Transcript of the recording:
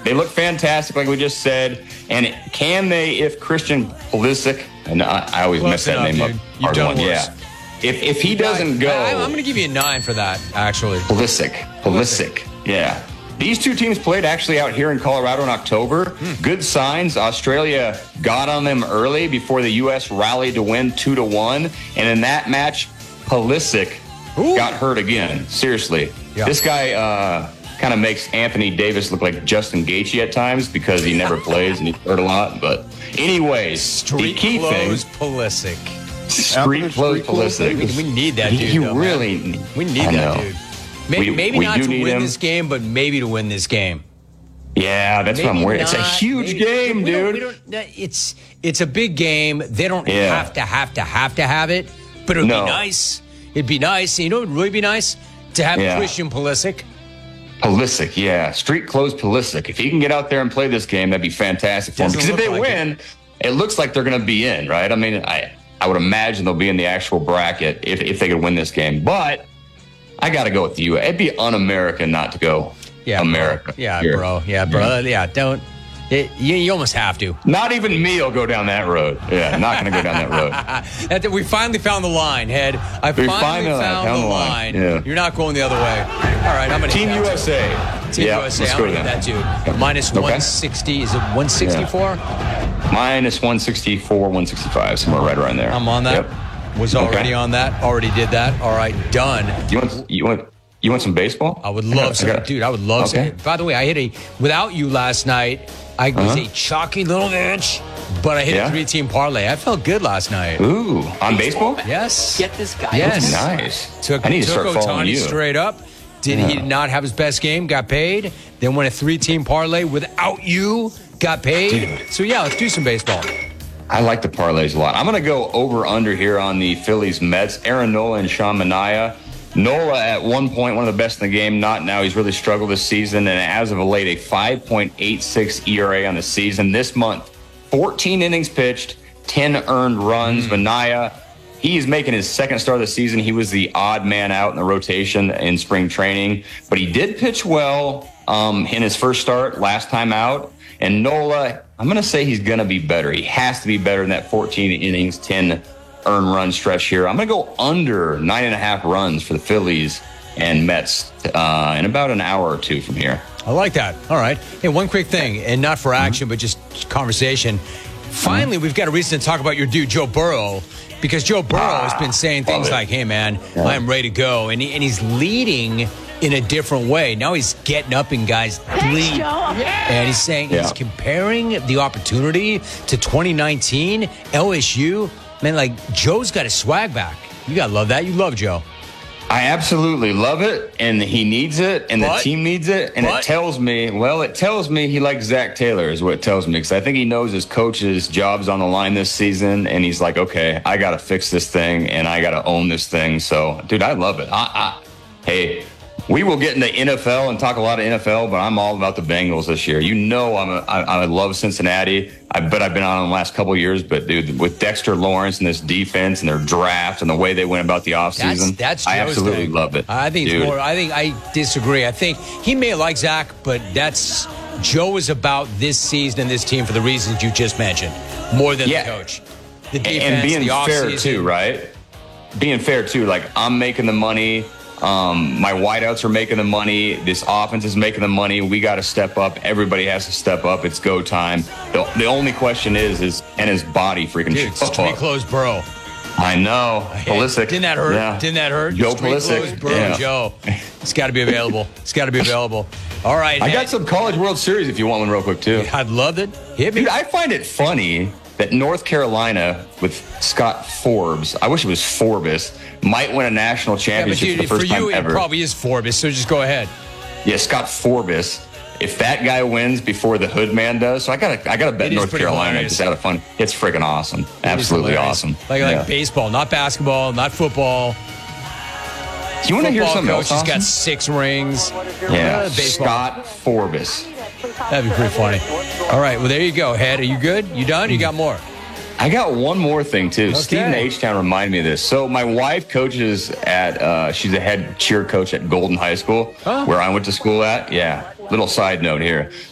They look fantastic, like we just said. And can they, if Christian Pulisic, and I always mess that name up. You've done worse. Yeah. If he doesn't go... I'm going to give you a 9 for that, actually. Pulisic. Yeah. These two teams played actually out here in Colorado in October. Good signs. Australia got on them early before the U.S. rallied to win 2-1. And in that match, Pulisic got hurt again. Seriously. Yeah. This guy kind of makes Anthony Davis look like Justin Gaethje at times because he never plays and he's hurt a lot. But anyways, the key thing... Pulisic. Street clothes Pulisic. We need that dude. We need that dude. Maybe not to win this game, but maybe to win this game. Yeah, that's what I'm worried. It's a huge game, dude. It's a big game. They don't have to have it, but it would be nice. It'd be nice. You know, it would really be nice to have Christian Pulisic. Pulisic, yeah. Street clothes Pulisic. If he can get out there and play this game, that'd be fantastic for him. Because if they win, it looks like they're going to be in, right? I mean, I would imagine they'll be in the actual bracket if they could win this game. But I got to go with the U.S. It'd be un-American not to go America. Yeah, bro. Yeah, don't. You almost have to. Not even me will go down that road. Yeah, not going to go down that road. We finally found the line, Head. We finally found the line. Yeah. You're not going the other way. All right, I'm going to Team USA. Team USA. I'm going to that too. Minus 160. Is it 164? Minus 164, 165, somewhere right around there. I'm on that. Yep. Was already on that. Already did that. All right, done. You want some baseball? I would love some. Dude, I would love some. By the way, I hit without you last night, I was a chalky little bitch, but I hit a 3-team parlay. I felt good last night. Ooh, on baseball? Yes. Get this guy. Yes. Nice. I need to start following you. Straight up. He did not have his best game, got paid, then went a 3-team parlay without you, got paid. Dude. So, let's do some baseball. I like the parlays a lot. I'm going to go over-under here on the Phillies Mets. Aaron Nola and Sean Manaea. Nola at one point, one of the best in the game. Not now. He's really struggled this season. And as of late, a 5.86 ERA on the season. This month, 14 innings pitched, 10 earned runs. Manaea, he's making his second start of the season. He was the odd man out in the rotation in spring training. But he did pitch well in his first start last time out. And Nola, I'm going to say he's going to be better. He has to be better than that 14 innings, 10 earned run stretch here. I'm going to go under 9.5 runs for the Phillies and Mets in about an hour or two from here. I like that. All right. Hey, one quick thing, and not for action, but just conversation. Finally, we've got a reason to talk about your dude, Joe Burrow, because Joe Burrow has been saying things like, hey, man, I'm ready to go. And he's leading in a different way. Now he's getting up in guys' bleed. And he's saying he's comparing the opportunity to 2019, LSU. Man, like, Joe's got his swag back. You got to love that. You love Joe. I absolutely love it, and he needs it, and the team needs it, and it tells me he likes Zach Taylor is what it tells me, because I think he knows his coach's job's on the line this season, and he's like, okay, I got to fix this thing, and I got to own this thing. So, dude, I love it. Hey, we will get into NFL and talk a lot of NFL, but I'm all about the Bengals this year. You know I love Cincinnati. I've been on them the last couple of years, but dude, with Dexter Lawrence and this defense and their draft and the way they went about the offseason, I absolutely love it. I think it's more. I think I disagree. I think he may like Zach, but Joe is about this season and this team for the reasons you just mentioned, more than the coach. The defense, and being the fair offseason. too, right? Being fair too, like I'm making the money. My wideouts are making the money. This offense is making the money. We got to step up. Everybody has to step up. It's go time. The only question is can his body freaking street clothes, bro. I know. Pulisic. Didn't that hurt? Yeah. Didn't that hurt? Joe Street Pulisic. Clothes, bro, Joe. It's got to be available. All right. I got some College World Series if you want one real quick, too. I'd love it. Hit me. Dude, I find it funny that North Carolina with Scott Forbes, I wish it was Forbes, might win a national championship for the first time ever. For you, it probably is Forbes, so just go ahead. Yeah, Scott Forbes. If that guy wins before the Hood Man does, so I gotta bet North Carolina just out of fun. It's freaking awesome. Absolutely awesome. Like baseball, not basketball, not football. Do you want to hear something else? He's got 6 rings. Yeah, Scott Forbes. That'd be pretty funny. All right, well, there you go, Head. Are you good? You done? You got more? I got one more thing, too. Okay. Stephen H-Town reminded me of this. So my wife coaches she's a head cheer coach at Golden High School, where I went to school at. Yeah, little side note here.